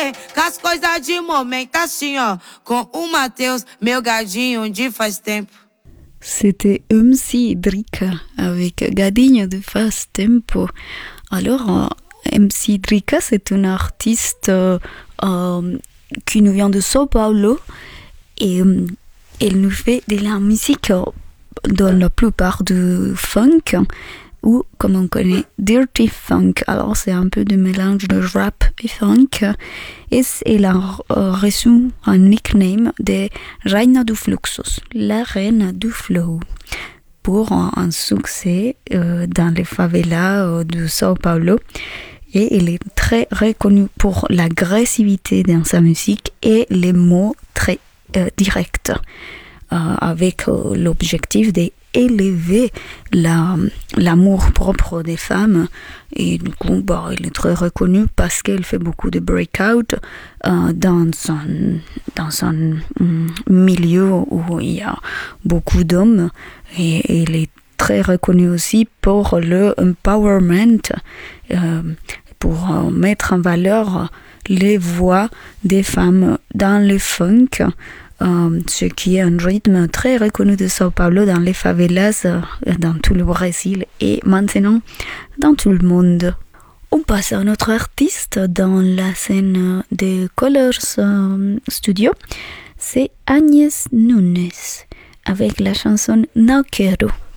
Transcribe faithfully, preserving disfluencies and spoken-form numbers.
bem, com as coisas de momento, assim, ó. Com o Matheus, meu gadinho de faz tempo. C'était M C Drika avec Gadinho de Fast Tempo. Alors, M C Drika, c'est un artiste euh, euh, qui nous vient de São Paulo et euh, elle nous fait de la musique euh, dans la plupart du funk ou, comme on connaît, dirty funk. Alors, c'est un peu de mélange de rap et funk. Et elle a euh, reçu un nickname de Reina do Fluxus, la reine du flow, pour un, un succès euh, dans les favelas euh, de São Paulo. Et elle est très reconnue pour l'agressivité dans sa musique et les mots très euh, directs, euh, avec euh, l'objectif d'élever la, l'amour propre des femmes. Et du coup, bah, elle est très reconnue parce qu'elle fait beaucoup de breakout euh, dans un, dans un um, milieu où il y a beaucoup d'hommes. Et elle est très reconnue aussi pour le empowerment, euh, pour euh, mettre en valeur les voix des femmes dans le funk, euh, ce qui est un rythme très reconnu de São Paulo dans les favelas, euh, dans tout le Brésil et maintenant dans tout le monde. On passe à un autre artiste dans la scène de Colors euh, Studio, c'est Agnès Nunes avec la chanson Não Quero.